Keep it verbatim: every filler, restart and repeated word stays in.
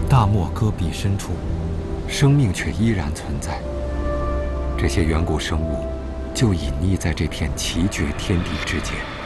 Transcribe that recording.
大漠戈壁深处，生命却依然存在。这些远古生物就隐匿在这片奇绝天地之间。